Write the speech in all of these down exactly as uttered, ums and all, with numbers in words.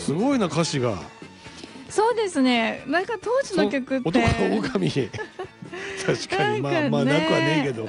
すごいな歌詞が。 そうですね。なんか当時の曲って男の狼確かに、まあまあなくはねえけど、 うん、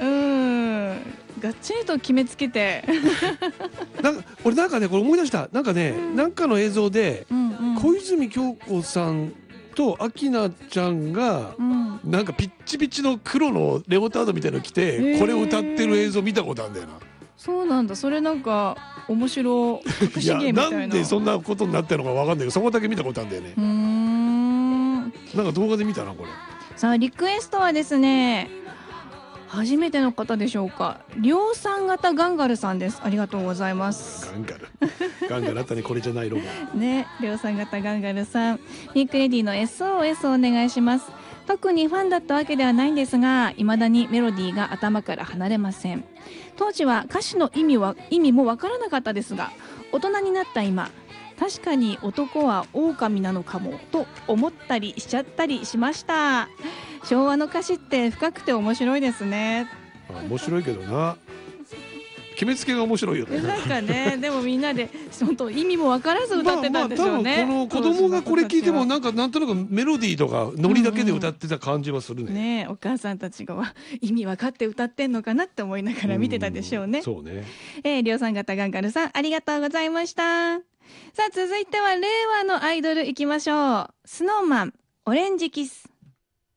がっちりと決めつけてなんか俺なんかねこれ思い出した。なんかね、うん、なんかの映像で、うんうん、小泉京子さんと明菜ちゃんが、うん、なんかピッチピチの黒のレオタードみたいなの着てこれを歌ってる映像見たことあるんだよな。 そうなんだ。それなんか面白隠し芸みたいな。 いやなんでそんなことになってるのかわかんないけど、そこだけ見たことあるんだよね。うーん、なんか動画で見たなこれ。 さあリクエストはですね、初めての方でしょうか、量産型ガンガルさんです。ありがとうございます。 ガンガルガンガルあったね、これじゃないロゴね、量産型ガンガルさん、ミークレディの エスオーエス をお願いします。特にファンだったわけではないんですが、未だにメロディーが頭から離れません。当時は歌詞の意味は意味もわからなかったですが、大人になった今、確かに男は狼なのかもと思ったりしちゃったりしました。昭和の歌詞って深くて面白いですね。 あ、面白いけどな、決めつけが面白いよね。 なんかね、でもみんなで本当意味も分からず歌ってたんでしょうね。 まあまあ、多分この子供がこれ聞いてもなんかなんとなくメロディーとかノリだけで歌ってた感じはするね。 うんうん、ね、お母さんたちが意味分かって歌ってんのかなって思いながら見てたでしょうね。 うそうね。 えー、量産型ガンガルさんありがとうございました。さあ続いては令和のアイドルいきましょう。スノーマンオレンジキス。